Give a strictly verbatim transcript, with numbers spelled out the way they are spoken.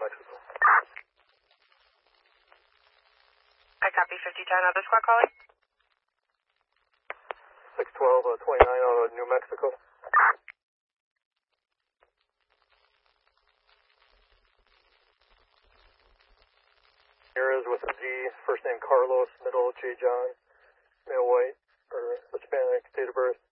Mexico. I copy fifty ten, other squad calling. six twelve, uh, twenty-nine out of New Mexico. Here is with a Z, first name Carlos, middle J. John, male white, or Hispanic, date of birth